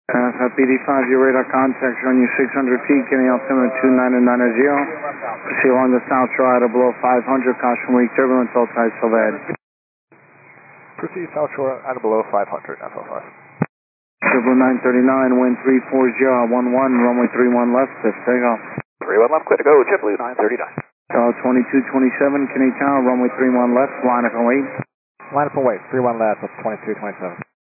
PD5, your radar contact showing you 600 feet, getting altimeter 2990. Proceed along the south shore at below 500, caution weak turbulence, all types of bad. Proceed south shore at below 500, FL5. Triple 939, wind 340, 11, runway 31 left, lift, take off. 31 left, clear to go, JetBlue 939. 2227, Kenny Tower, runway 31 left, line up and wait. Line up and wait, 31 left, 2227.